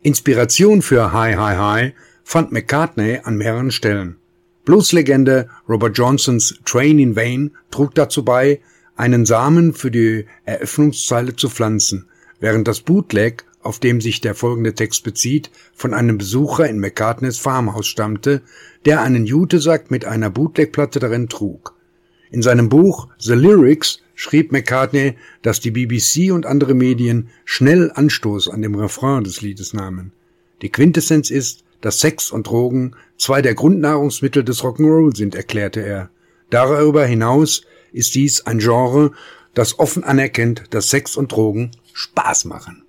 Inspiration für Hi Hi Hi fand McCartney an mehreren Stellen. Blueslegende Robert Johnsons Train in Vain trug dazu bei, einen Samen für die Eröffnungszeile zu pflanzen, während das Bootleg, auf dem sich der folgende Text bezieht, von einem Besucher in McCartneys Farmhaus stammte, der einen Jutesack mit einer Bootlegplatte darin trug. In seinem Buch The Lyrics schrieb McCartney, dass die BBC und andere Medien schnell Anstoß an dem Refrain des Liedes nahmen. Die Quintessenz ist, dass Sex und Drogen zwei der Grundnahrungsmittel des Rock'n'Roll sind, erklärte er. Darüber hinaus ist dies ein Genre, das offen anerkennt, dass Sex und Drogen Spaß machen.